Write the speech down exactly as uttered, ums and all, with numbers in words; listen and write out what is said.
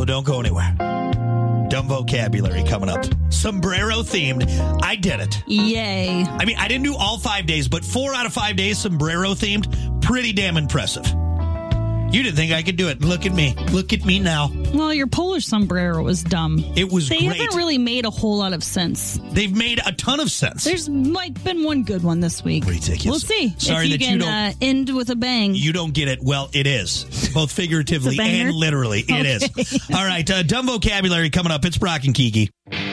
don't go anywhere. Dumb vocabulary coming up. Sombrero themed. I did it. Yay. I mean, I didn't do all five days, but four out of five days sombrero themed. Pretty damn impressive. You didn't think I could do it. Look at me. Look at me now. Well, your Polish sombrero was dumb. It was they great. They haven't really made a whole lot of sense. They've made a ton of sense. There's like been one good one this week. Ridiculous. We'll see. Sorry if you that can, you don't uh, end with a bang. You don't get it. Well, it is. Both figuratively and literally. It okay. is. All right. Uh, dumb vocabulary coming up. It's Brock and Kiki.